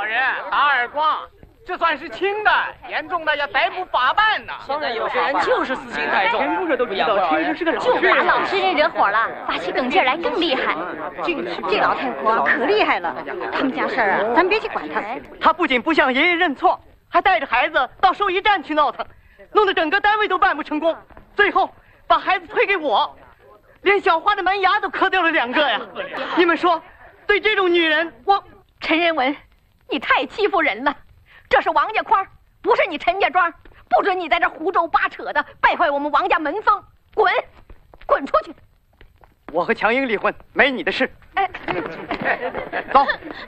人，打耳光，这算是轻的，严重的要逮捕法办呢。 现在有些人就是私心太重，全部人都知道天生是个老就把老实人惹火了，打起梗劲儿来更厉害。 这老太婆可厉害了，他们家事儿啊，咱别去管他。 他不仅不向爷爷认错，还带着孩子到兽医站去闹腾，弄得整个单位都办不成功，最后把孩子推给我，连小花的门牙都磕掉了2个呀！你们说，对这种女人， 陈仁文，你太欺负人了！这是王家框，不是你陈家庄，不准你在这胡诌八扯的，败坏我们王家门风！滚，滚出去！ 我和强英离婚，没你的事。走。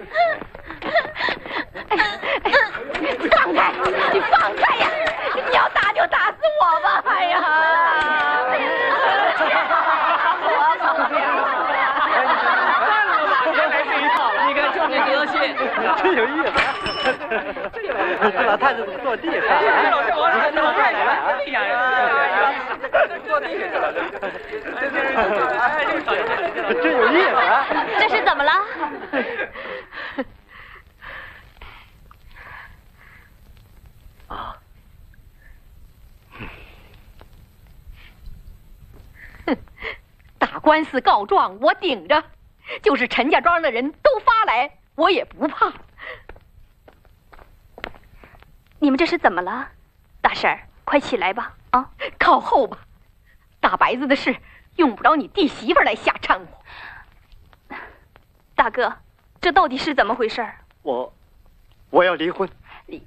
放开！你放开呀！你要打就打死我吧！哎呀！ 你看这么德行， 真有意思。这老太太怎么坐地上？ 这老太婆怎么坐地上？坐地上， 真有意思。 这是怎么了？ 啊！ 哼，打官司告状我顶着，就是陈家庄的人都发来，我也不怕。你们这是怎么了？大婶儿，快起来吧！啊，靠后吧。大白子的事用不着你弟媳妇来瞎掺和。大哥，这到底是怎么回事？ 我要离婚。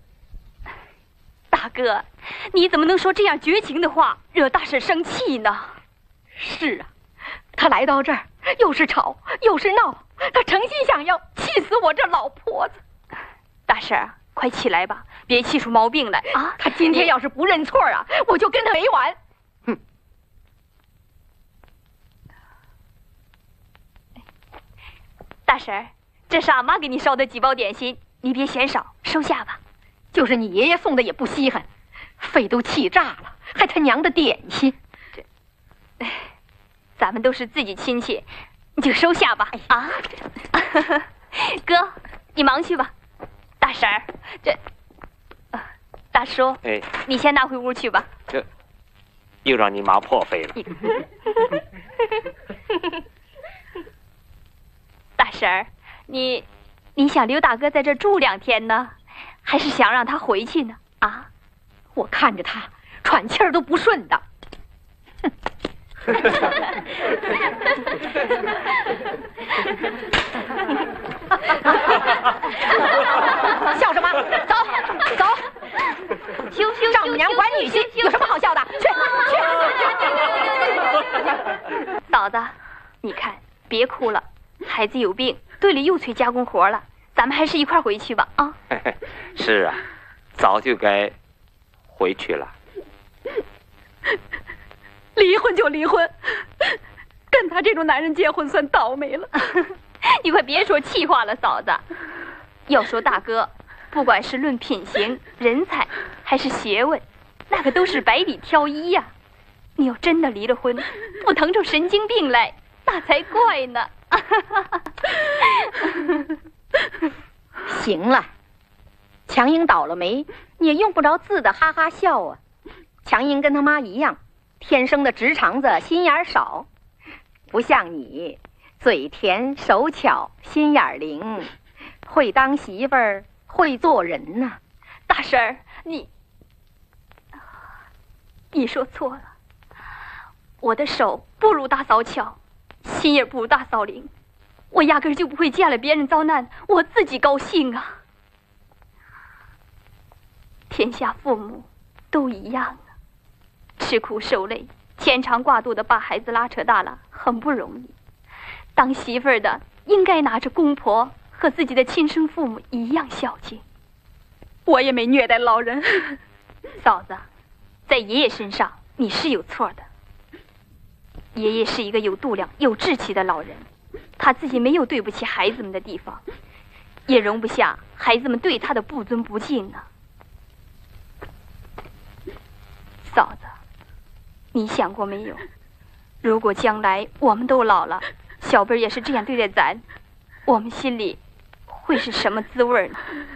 大哥，你怎么能说这样绝情的话，惹大婶生气呢？是啊，他来到这儿，又是吵又是闹，他诚心想要气死我这老婆子。大婶儿，快起来吧，别气出毛病来啊！他今天要是不认错啊，我就跟他没完。 哼！ 大婶儿，这是俺妈给你烧的几包点心，你别嫌少，收下吧。就是你爷爷送的也不稀罕，肺都气炸了，还他娘的点心。咱们都是自己亲戚，你就收下吧。啊，哥，你忙去吧。大婶儿，大叔， 哎， 你先拿回屋去吧。 这又让你妈破费了。 大婶儿，你想刘大哥在这住2天呢，还是想让他回去呢？啊，我看着他喘气儿都不顺的。笑什么？走走！丈母娘管女婿，有什么好笑的？去去！嫂子，你看，别哭了，孩子有病，队里又催加工活了，咱们还是一块回去吧啊！ 是啊，早就该回去了。 离婚就离婚，跟他这种男人结婚算倒霉了。你快别说气话了，嫂子。要说大哥，不管是论品行、人才，还是学问，那可都是百里挑一呀。你要真的离了婚，不疼出神经病来，那才怪呢。行了，强英倒了霉，你也用不着自的哈哈笑啊。强英跟他妈一样，天生的直肠子，心眼少，不像你，嘴甜手巧，心眼灵，会当媳妇儿，会做人呐。大婶儿，你说错了，我的手不如大嫂巧，心也不如大嫂灵，我压根儿就不会见了别人遭难，我自己高兴啊。天下父母都一样啊，吃苦受累，牵肠挂肚的把孩子拉扯大了，很不容易。当媳妇儿的应该拿着公婆和自己的亲生父母一样孝敬。我也没虐待老人。嫂子，在爷爷身上你是有错的。爷爷是一个有度量、有志气的老人，他自己没有对不起孩子们的地方，也容不下孩子们对他的不尊不敬呢。嫂子，你想过没有？如果将来我们都老了，小辈也是这样对待咱，我们心里会是什么滋味呢？